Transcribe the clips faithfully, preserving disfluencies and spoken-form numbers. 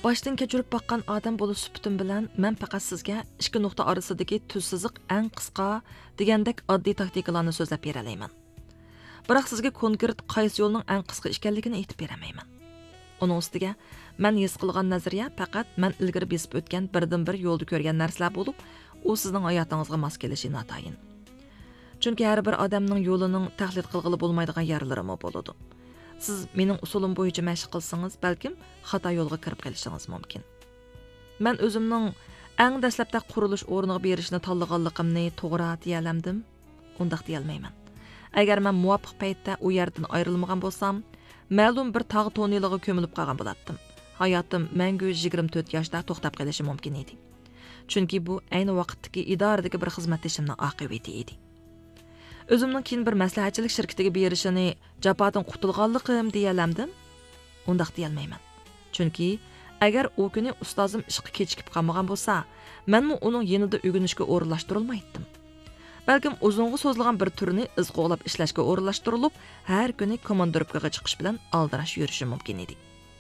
Boshdan kechirib boqqan odam bo'lish supatim bilan men faqat sizga ikki nuqta orasidagi tuzsiziq eng qisqa degandek oddiy taktikalarni so'zlab bera olmayman. Biroq sizga konkret qaysi yo'lning eng qisqa ekanligini aytib beramayman. Uning ustiga men his qilgan nazariya faqat men ilgari besib o'tgan birdan bir yo'lda ko'rgan narsalar bo'lib, u sizning hayotingizga mos kelishi notayin. Chunki har bir odamning yo'lining tahlil qilg'ili bo'lmaydigan yerlari bo'ladi. Siz mening usulim bo'yicha mashq qilsangiz, balkim xato yo'lga kirib qolishingiz mumkin. Men o'zimning eng dastlabda qurilish o'rniga berishni tanlaganligimni to'g'ri deya olamdim. Undaq deya olmayman. Agar men muvofiq paytda u yerdan ayrilmagan bo'lsam, ma'lum bir tog' to'niliga ko'milib qolgan bo'lardim. Hayotim mangu yigirma to'rt yoshda to'xtab qolishi mumkin edi. Chunki bu ayni vaqtdagi idoradagi bir xizmatdashimning oqibati edi. O'zimning keyin bir maslahatchilik shirkatiga berishini jafodan qutulganligim deya olamdim. Undaq deya olmayman. Chunki agar u kuni ustozim ishga kechikib qolmagan bo'lsa, menmi uning yanida o'rganishga o'rinlashtirilmaydim. Balkim uzunga so'zlagan bir turni izqo'lab ishlashga o'rinlashtirilib, har kuni komandirovkaga chiqish bilan aldirash yurishim mumkin edi.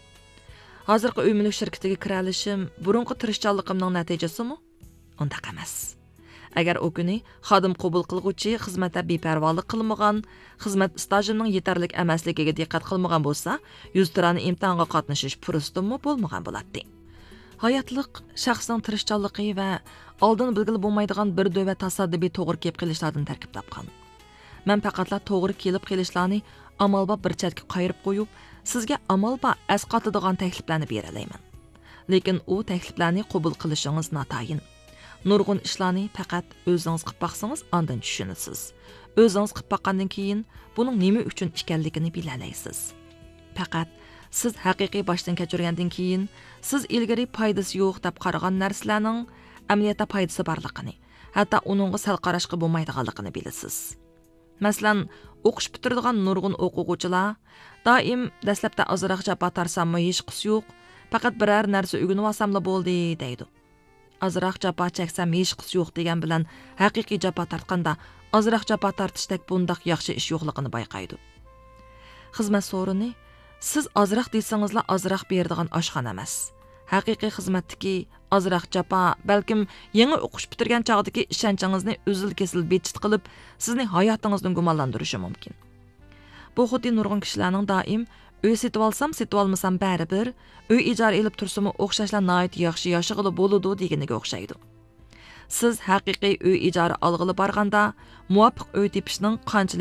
Hozirgi uymilik shirkatiga kira olishim burungi tirishchanligimning natijasimi? Undaq emas. Agar o kuni xodim qabul qilguvchi xizmatda beparvolik qilmagan, xizmat stajimning yetarlik emasligiga diqqat qilmagan bo'lsa, yuz tirani imtihonga qatnashish fursatimi bo'lmagan bo'ladi. Hayotlik shaxsning tirishchanligi va oldin bilgili bo'lmaydigan bir döva tasaddubiy to'g'ri kelib qilishlardan tarkib topgan. Men faqatla to'g'ri kelib qilishlarni amalba bir chetga qayirib qo'yib, sizga amalba asqatadigan takliflarni bera olmayman. Lekin u takliflarni qabul qilishingiz notayin. Nurg'un ishlarni faqat o'zingiz qilib baqsangiz, ondan tushunasiz. O'zingiz qilib baqgandan keyin buning nima uchun ekanligini bilalaysiz. Faqat siz haqiqiy boshdan kechirgandan keyin siz ilgari foydasi yo'q deb qaragan narsalarning amaliyotda foydasi borligini, hatto uningga sal qarashga bo'lmaydiganligini bilasiz. Masalan, o'qish bitiradigan nurg'un o'quvchilar doim dastlabda ozroq javob tarsammi hech qisi yo'q, faqat biror narsa o'rganib olsamla bo'ldi deydi. Azroq jafo cheksam hech qisi yo'q degan bilan haqiqiy jafo tortganda azroq jafo tortishdek bundoq yaxshi ish yo'qligini bayqaydi. Xizmat so'rini siz azroq desangizlar azroq beradigan oshxona emas. Haqiqiy xizmatdagi azroq jafo balkim yangi o'qish bitirgan chog'dagi ishonchingizni uzil-kesil bechit qilib, sizni hayotingizdan gumonlantirishi mumkin. Bu xuddi nurg'un kishilarning doim uy setib olsam, setib olmasam baribir, uy ijara elib tursam o'xshashlar nihoyat yaxshi yashag'ili bo'ladi deganiga o'xshaydi. Siz haqiqiy uy ijara olg'ili borganda, muvofiq uy tepishning qanchalik